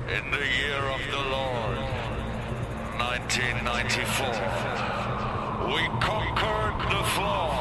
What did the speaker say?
In the year of the Lord, 1994, we conquered the floor.